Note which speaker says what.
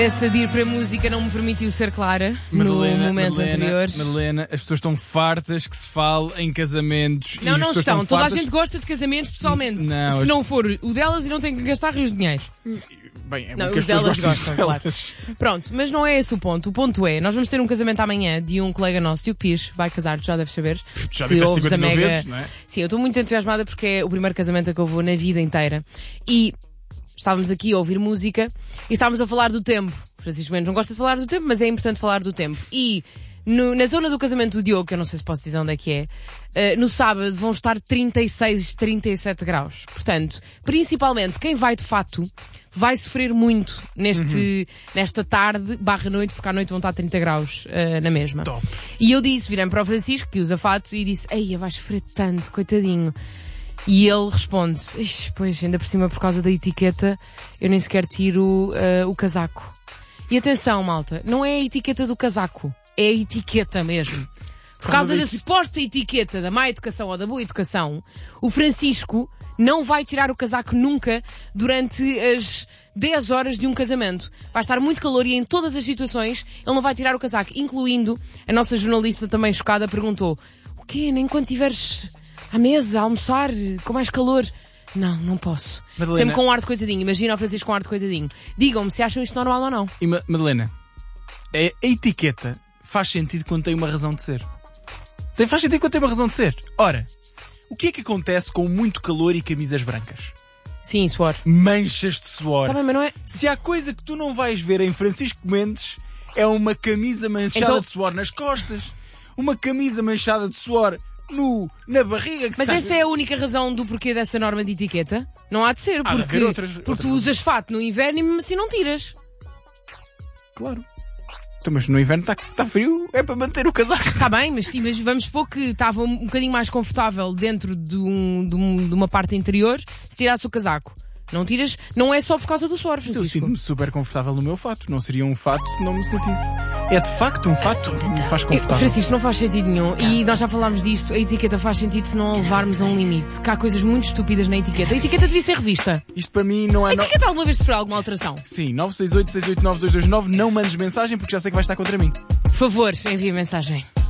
Speaker 1: Essa de ir para a música não me permitiu ser clara no momento anterior.
Speaker 2: Madalena, as pessoas estão fartas que se fale em casamentos.
Speaker 1: Não, não estão. Toda
Speaker 2: fartas...
Speaker 1: a gente gosta de casamentos pessoalmente.
Speaker 2: Não,
Speaker 1: se não for o delas e não tem que gastar rios de dinheiro.
Speaker 2: Bem, é
Speaker 1: não,
Speaker 2: que
Speaker 1: os delas gostam,
Speaker 2: claro.
Speaker 1: Pronto, mas não é esse o ponto. O ponto é, nós vamos ter um casamento amanhã de um colega nosso, Diogo Pires, vai casar, tu já deves saber.
Speaker 2: Já disseste 50 mil vezes, não é?
Speaker 1: Sim, eu estou muito entusiasmada porque é o primeiro casamento a que eu vou na vida inteira. E estávamos aqui a ouvir música e estávamos a falar do tempo. Francisco Mendes não gosta de falar do tempo, mas é importante falar do tempo. E na zona do casamento do Diogo, que eu não sei se posso dizer onde é que é, no sábado vão estar 36, 37 graus. Portanto, principalmente quem vai de fato vai sofrer muito nesta tarde /noite, porque à noite vão estar 30 graus na mesma.
Speaker 2: Top.
Speaker 1: E eu virei para o Francisco, que usa fato, e disse, eia, vais sofrer tanto, coitadinho. E ele responde, pois, ainda por cima por causa da etiqueta, eu nem sequer tiro o casaco. E atenção, malta, não é a etiqueta do casaco, é a etiqueta mesmo. Por causa da suposta etiqueta da má educação ou da boa educação, o Francisco não vai tirar o casaco nunca durante as 10 horas de um casamento. Vai estar muito calor e em todas as situações ele não vai tirar o casaco, incluindo a nossa jornalista também chocada perguntou, o quê? Nem quando estiveres à mesa, a almoçar, com mais calor? Não posso. Madalena, sempre com um ar de coitadinho. Imagina o Francisco com um ar de coitadinho. Digam-me se acham isto normal ou não.
Speaker 2: E Madalena, a etiqueta faz sentido quando tem uma razão de ser. Faz sentido quando tem uma razão de ser. Ora, o que é que acontece com muito calor e camisas brancas?
Speaker 1: Sim, suor.
Speaker 2: Manchas de suor.
Speaker 1: Tá bem, mas não é...
Speaker 2: Se há coisa que tu não vais ver em Francisco Mendes, é uma camisa manchada de suor nas costas, uma camisa manchada de suor na barriga.
Speaker 1: Mas essa é a única razão do porquê dessa norma de etiqueta? Não há de ser, porque tu usas fato no inverno e mesmo assim não tiras.
Speaker 2: Claro. Então, mas no inverno está frio, é para manter o casaco.
Speaker 1: Está bem, mas sim, mas vamos supor que estava um bocadinho mais confortável dentro de uma parte interior se tirasse o casaco. Não tiras, não é só por causa do suor, Francisco.
Speaker 2: Eu sinto-me super confortável no meu fato. Não seria um fato se não me sentisse. É de facto um fato que me faz confortável.
Speaker 1: Francisco, não faz sentido nenhum. E nós já falámos disto. A etiqueta faz sentido se não a levarmos a um limite. Que há coisas muito estúpidas na etiqueta. A etiqueta devia ser revista.
Speaker 2: Isto para mim não é...
Speaker 1: A etiqueta alguma vez sofreu alguma alteração?
Speaker 2: Sim, 968-689-229. Não mandes mensagem porque já sei que vai estar contra mim.
Speaker 1: Por favor, envia mensagem.